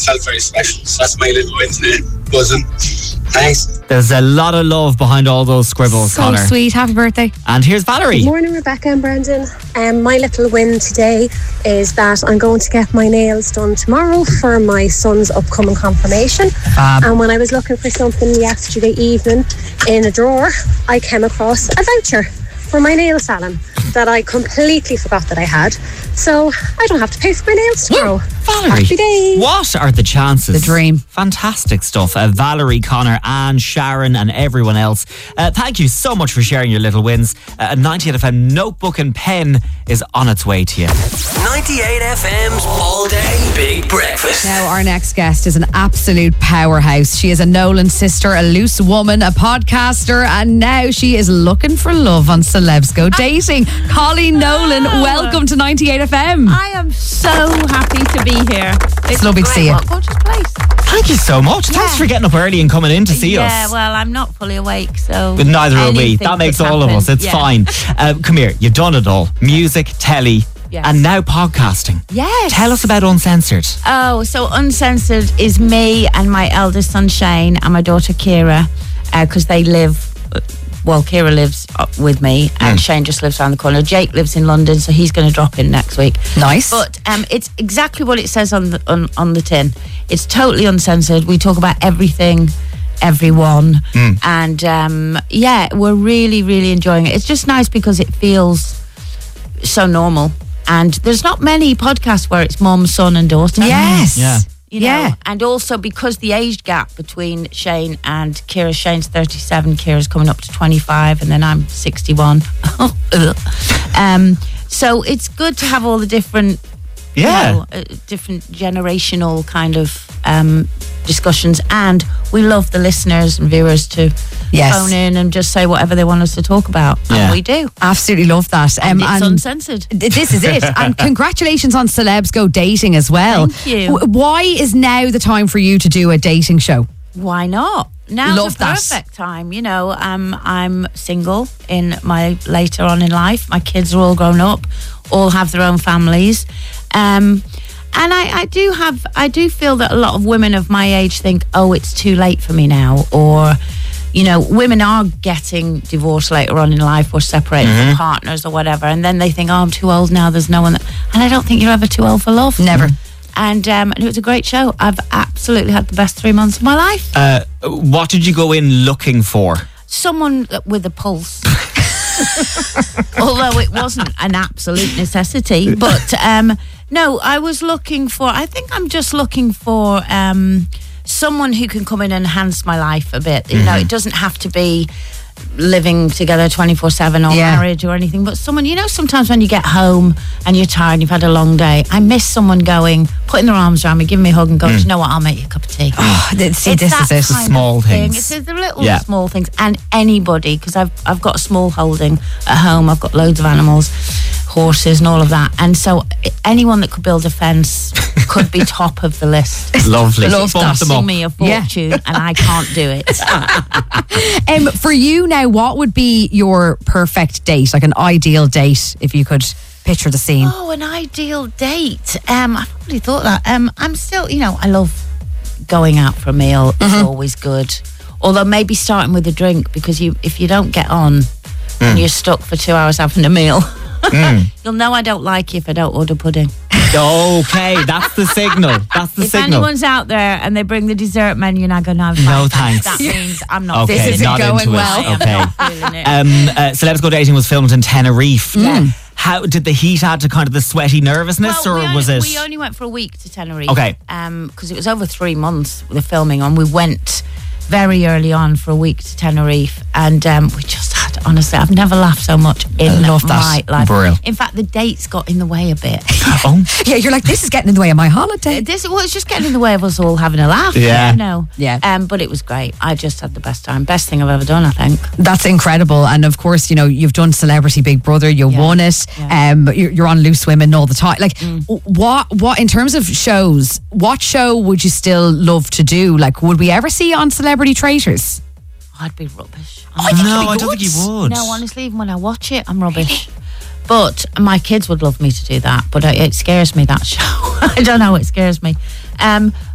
felt very special. So that's my little win today. Buzzing. Thanks. There's a lot of love behind all those scribbles, So Connor. sweet. Happy birthday. And here's Valerie. Good morning, Rebecca and Brendan. My little win today is that I'm going to get my nails done tomorrow for my son's upcoming confirmation. And when I was looking for something yesterday evening in a drawer, I came across a voucher for my nail salon that I completely forgot that I had. So I don't have to pay for my nails tomorrow. Valerie, Happy days. what are the chances? The dream. Fantastic stuff. Valerie, Connor, Anne, Sharon and everyone else. Thank you so much for sharing your little wins. 98 FM notebook and pen is on its way to you. 98 FM's All Day Big Breakfast. Now, our next guest is an absolute powerhouse. She is a Nolan sister, a loose woman, a podcaster, and now she is looking for love on Celebs Go Dating. Colleen Nolan, welcome to 98 FM. I am so happy to be here. It's lovely to great. see you. What gorgeous place. Thank you so much. Thanks for getting up early and coming in to see us. Yeah, well, I'm not fully awake, so... But neither are we. anything That makes could all of happen. us. It's Yeah. fine. Come here. You've done it all. Music, telly, Yes. and now podcasting. Yes. Tell us about Uncensored. Oh, so Uncensored is me and my eldest son Shane and my daughter Kira, because they live... Well, Kira lives with me and Shane just lives around the corner. Jake lives in London, so he's going to drop in next week. Nice. But it's exactly what it says on the tin. It's totally uncensored. We talk about everything, everyone. And yeah, we're really, really enjoying it. It's just nice because it feels so normal. And there's not many podcasts where it's mum, son and daughter. Yes. Yeah. You know, Yeah. and also because the age gap between Shane and Kira, Shane's 37, Kira's coming up to 25, and then I'm 61. So it's good to have all the different, different generational kind of discussions, and we love the listeners and viewers to phone in and just say whatever they want us to talk about, and we do. Absolutely love that. And it's uncensored. This is it. And congratulations on Celebs Go Dating as well. Thank you. Why is now the time for you to do a dating show? Why not? Now's Love the that. perfect time. You know, I'm single in my later on in life. My kids are all grown up, all have their own families. And I do feel that a lot of women of my age think, oh, it's too late for me now. Or, you know, women are getting divorced later on in life or separated from partners or whatever. And then they think, oh, I'm too old now. There's no one. And I don't think you're ever too old for love. Never. And it was a great show. I've absolutely had the best 3 months of my life. What did you go in looking for? Someone with a pulse. Although it wasn't an absolute necessity. But no, I think I'm just looking for someone who can come in and enhance my life a bit. You know, it doesn't have to be living together 24/7 or marriage or anything, but someone, you know, sometimes when you get home and you're tired and you've had a long day, I miss someone putting their arms around me, giving me a hug and going, you know what, I'll make you a cup of tea. This is it. kind Small of thing. things. It's the little small things. And anybody, because I've got a small holding at home, I've got loads of animals, horses and all of that, and so anyone that could build a fence could be top of the list. Lovely. It's Bump them up. costing me a fortune and I can't do it. For you now, what would be your perfect date, like an ideal date, if you could picture the scene? Oh, an ideal date. I've probably thought that. I'm still, you know, I love going out for a meal. It's always good. Although maybe starting with a drink, because if you don't get on and you're stuck for 2 hours having a meal, you'll know I don't like you if I don't order pudding. Okay, that's the signal. That's the If signal. anyone's out there and they bring the dessert menu and I go, no, No, thanks. That means I'm not. Okay, This isn't not going into well. it. Okay. I'm not feeling it. Celebs Go Dating was filmed in Tenerife. How did the heat add to kind of the sweaty nervousness, or was it? We only went for a week to Tenerife. Okay. Because it was over 3 months the filming on. We went very early on for a week to Tenerife, and we just had, honestly, I've never laughed so much in my life. Brilliant. In fact, the dates got in the way a bit. Oh, Yeah, you're like, this is getting in the way of my holiday. It's just getting in the way of us all having a laugh. Yeah. You know. Yeah. But it was great. I just had the best time. Best thing I've ever done, I think. That's incredible. And of course, you know, you've done Celebrity Big Brother, you won it. Yeah. You're on Loose Women all the time. Like, what in terms of shows, what show would you still love to do? Like, would we ever see you on Celebrity Traitors? I'd be rubbish. no, I don't think you would. No, honestly, even when I watch it, I'm rubbish. But my kids would love me to do that. But it scares me, that show. I don't know, it scares me.